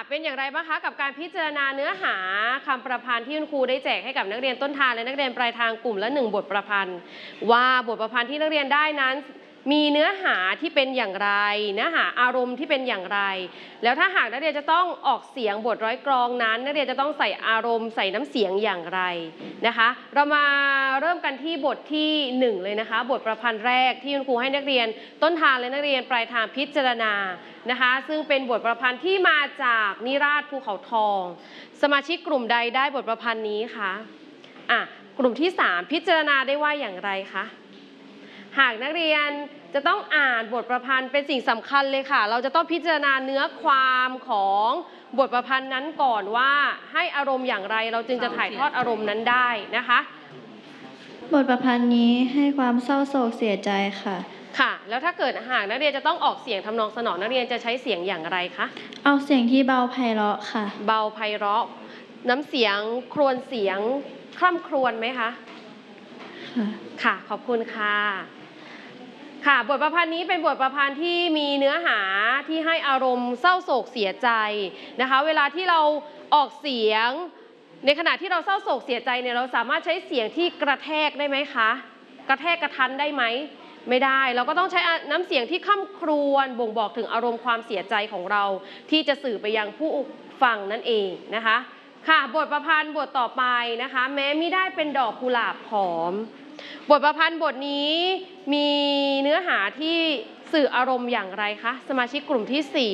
เป็นอย่างไรบ้างคะกับการพิจารณาเนื้อหาคำประพันธ์ที่คุณครูได้แจกให้กับนักเรียนต้นทางและนักเรียนปลายทางกลุ่มละ1 บทประพันธ์ว่าบทประพันธ์ที่นักเรียนได้นั้นมีเนื้อหาที่เป็นอย่างไรเนื้อหาอารมณ์ที่เป็นอย่างไรแล้วถ้าหากนักเรียนจะต้องออกเสียงบทร้อยกลองนั้นนักเรียนจะต้องใส่อารมณ์ใส่น้ำเสียงอย่างไรนะคะเรามาเริ่มกันที่บทที่1เลยนะคะบทประพันธ์แรกที่คุณครูให้นักเรียนต้นทางและนักเรียนปลายทางพิจารณานะคะซึ่งเป็นบทประพันธ์ที่มาจากนิราศภูเขาทองสมาชิกกลุ่มใดได้บทประพันธ์นี้คะกลุ่มที่3พิจารณาได้ว่าอย่างไรคะหากนักเรียนจะต้องอ่านบทประพันธ์เป็นสิ่งสำคัญเลยค่ะเราจะต้องพิจารณาเนื้อความของบทประพันธ์นั้นก่อนว่าให้อารมณ์อย่างไรเราจึงจะถ่ายทอดอารมณ์นั้นได้นะคะบทประพันธ์นี้ให้ความเศร้าโศกเสียใจค่ะค่ะแล้วถ้าเกิดหากนักเรียนจะต้องออกเสียงทำนองสนอนักเรียนจะใช้เสียงอย่างไรคะเอาเสียงที่เบาไพเราะค่ะเบาไพเราะน้ำเสียงครวญเสียงคร่ำครวญไหมคะค่ะขอบคุณค่ะค่ะบทประพันธ์นี้เป็นบทประพันธ์ที่มีเนื้อหาที่ให้อารมณ์เศร้าโศกเสียใจนะคะเวลาที่เราออกเสียงในขณะที่เราเศร้าโศกเสียใจเนี่ยเราสามารถใช้เสียงที่กระแทกได้ไหมคะกระแทกกระทันได้ไหมไม่ได้เราก็ต้องใช้น้ำเสียงที่ค่ำครวญบ่งบอกถึงอารมณ์ความเสียใจของเราที่จะสื่อไปยังผู้ฟังนั่นเองนะคะค่ะบทประพันธ์บทต่อไปนะคะแม้มิได้เป็นดอกกุหลาบหอมบทประพันธ์บทนี้มีเนื้อหาที่สื่ออารมณ์อย่างไรคะสมาชิกกลุ่มที่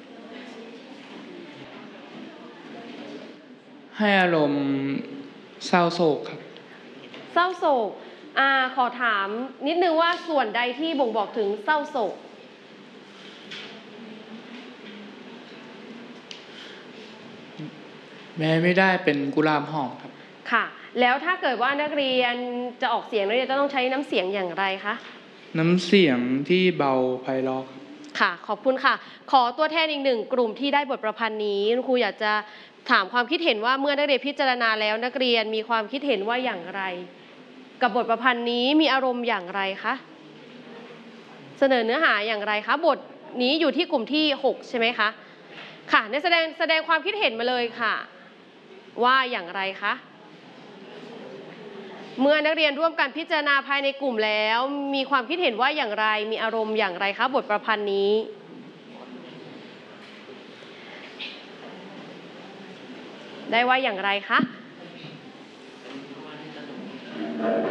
4ให้อารมณ์เศร้าโศกครับเศร้าโศกขอถามนิดนึงว่าส่วนใดที่บ่งบอกถึงเศร้าโศกแม้ไม่ได้เป็นกุหลาบหอมครับค่ะแล้วถ้าเกิดว่านักเรียนจะออกเสียงนักเรียนจะต้องใช้น้ำเสียงอย่างไรคะน้ำเสียงที่เบาไพเราะค่ะขอบคุณค่ะขอตัวแทนอีก1 กลุ่มที่ได้บทประพันธ์นี้ครูอยากจะถามความคิดเห็นว่าเมื่อนักเรียนพิจารณาแล้วนักเรียนมีความคิดเห็นว่าอย่างไรกับบทประพันธ์นี้มีอารมณ์อย่างไรคะเสนอเนื้อหาอย่างไรคะบทนี้อยู่ที่กลุ่มที่6ใช่ไหมคะค่ะแสดงความคิดเห็นมาเลยค่ะว่าอย่างไรคะเมื่อนักเรียนร่วมกันพิจารณาภายในกลุ่มแล้วมีความคิดเห็นว่าอย่างไรมีอารมณ์อย่างไรคะบทประพันธ์นี้ได้ว่าอย่างไรคะ